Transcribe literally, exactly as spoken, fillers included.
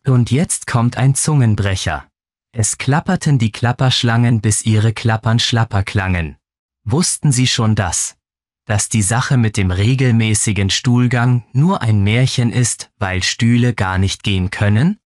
Und jetzt kommt ein Zungenbrecher. Es klapperten die Klapperschlangen, bis ihre Klappern schlapper klangen. Wussten Sie schon das? Dass die Sache mit dem regelmäßigen Stuhlgang nur ein Märchen ist, weil Stühle gar nicht gehen können?